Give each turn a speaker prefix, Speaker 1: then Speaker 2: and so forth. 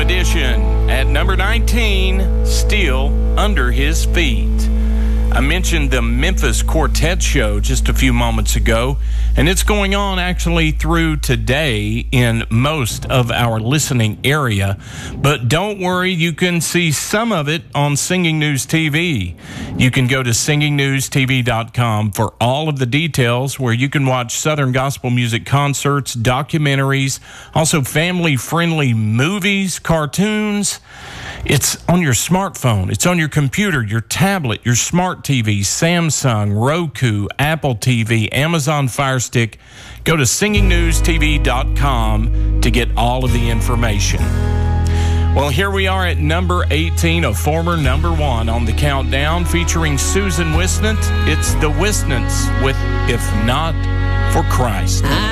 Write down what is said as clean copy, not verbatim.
Speaker 1: Edition. At number 19, Still Under His Feet. I mentioned the Memphis Quartet show just a few moments ago, and it's going on actually through today in most of our listening area. But don't worry, you can see some of it on Singing News TV. You can go to singingnewstv.com for all of the details, where you can watch Southern gospel music concerts, documentaries, also family-friendly movies, cartoons. It's on your smartphone, it's on your computer, your tablet, your smart TV, Samsung, Roku, Apple TV, Amazon Fire Stick. Go to singingnewstv.com to get all of the information. Well, here we are at number 18, a former number 1 on the countdown, featuring Susan Wisnant. It's the Wisnants with If Not for Christ.